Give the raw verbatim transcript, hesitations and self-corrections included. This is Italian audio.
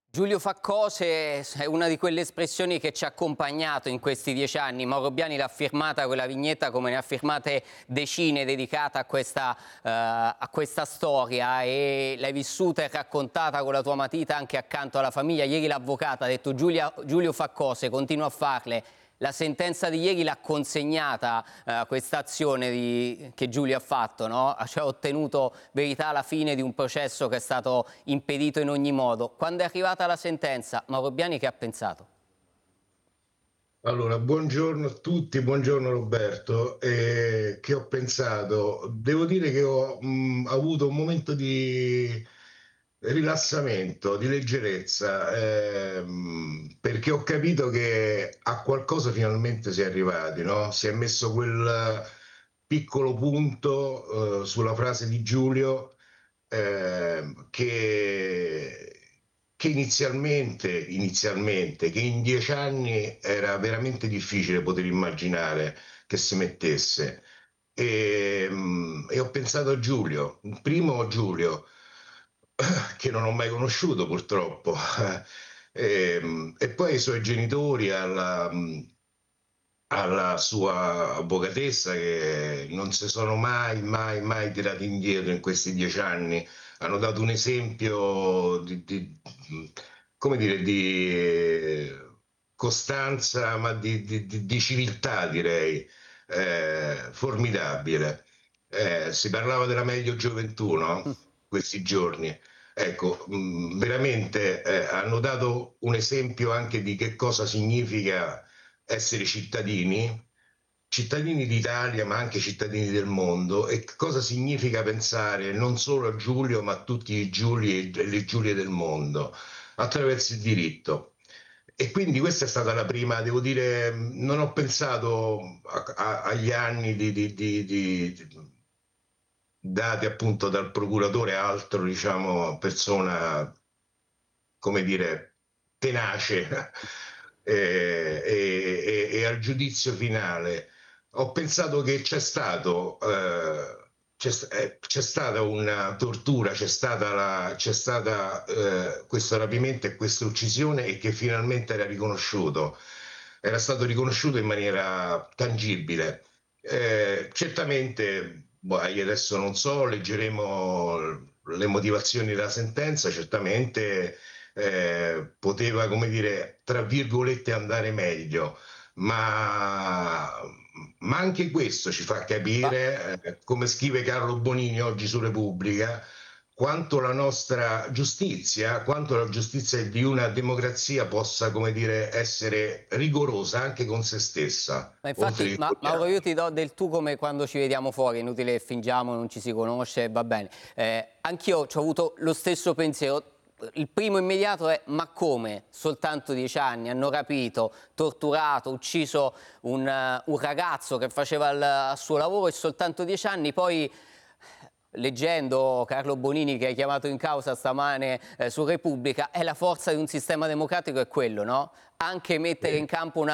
Giulio fa cose è una di quelle espressioni che ci ha accompagnato in questi dieci anni. Mauro Biani l'ha firmata quella vignetta, come ne ha firmate decine dedicate a questa, uh, a questa storia, e l'hai vissuta e raccontata con la tua matita anche accanto alla famiglia. Ieri l'avvocato ha detto Giulia, Giulio fa cose, continua a farle. La sentenza di ieri l'ha consegnata uh, questa azione che Giulio ha fatto, no? Cioè, ha ottenuto verità alla fine di un processo che è stato impedito in ogni modo. Quando è arrivata la sentenza, Mauro Biani che ha pensato? Allora, buongiorno a tutti, buongiorno Roberto. Eh, che ho pensato? Devo dire che ho mh, avuto un momento di rilassamento, di leggerezza, ehm, perché ho capito che a qualcosa finalmente si è arrivati, no? Si è messo quel piccolo punto, eh, sulla frase di Giulio, ehm, che, che inizialmente, inizialmente, che in dieci anni era veramente difficile poter immaginare che si mettesse. E, mm, e ho pensato a Giulio, il primo Giulio, che non ho mai conosciuto purtroppo, e, mm, e poi ai suoi genitori, alla, mm, alla sua avvocatessa, che non si sono mai, mai, mai tirati indietro in questi dieci anni. Hanno dato un esempio di, di- come dire, di eh, costanza, ma di, di- di- di civiltà, direi, eh, formidabile. Eh, si parlava della meglio gioventù, no? Questi giorni. Ecco, mh, veramente eh, hanno dato un esempio anche di che cosa significa essere cittadini, cittadini d'Italia, ma anche cittadini del mondo, e cosa significa pensare non solo a Giulio, ma a tutti i Giuli e le Giulie del mondo, attraverso il diritto. E quindi questa è stata la prima, devo dire, non ho pensato a- a- agli anni di, di- di- di- dati appunto dal procuratore, altro, diciamo, persona, come dire, tenace, e, e- e- e al giudizio finale. Ho pensato che c'è stato, eh, c'è, eh, c'è stata una tortura, c'è stata, la, c'è stata eh, questo rapimento e questa uccisione, e che finalmente era riconosciuto, era stato riconosciuto in maniera tangibile. Eh, certamente, boh, io adesso non so, leggeremo le motivazioni della sentenza. Certamente eh, poteva, come dire, tra virgolette, andare meglio, ma, ma anche questo ci fa Ma capire, eh, come scrive Carlo Bonini oggi su Repubblica, quanto la nostra giustizia, quanto la giustizia di una democrazia possa, come dire, essere rigorosa anche con se stessa, Ma oltre infatti, che ma, con gli Mauro, io altri. ti do del tu come quando ci vediamo fuori, è inutile che fingiamo, non ci si conosce, va bene. Eh, anch'io ho avuto lo stesso pensiero. Il primo immediato è: ma come? Soltanto dieci anni, hanno rapito, torturato, ucciso un, eh, un ragazzo che faceva il, il suo lavoro, e soltanto dieci anni. Poi, leggendo Carlo Bonini, che hai chiamato in causa stamane eh, su Repubblica, è la forza di un sistema democratico, è quello, no? Anche mettere in campo una